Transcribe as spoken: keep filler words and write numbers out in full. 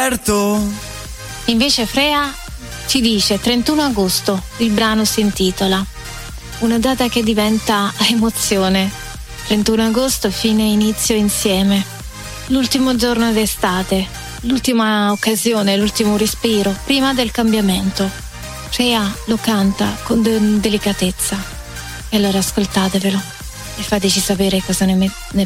certo. Invece Freya ci dice trentuno agosto, il brano si intitola. Una data che diventa emozione. trentuno agosto, fine inizio insieme. L'ultimo giorno d'estate, l'ultima occasione, l'ultimo respiro, prima del cambiamento. Freya lo canta con de- delicatezza. E allora ascoltatevelo e fateci sapere cosa ne, me- ne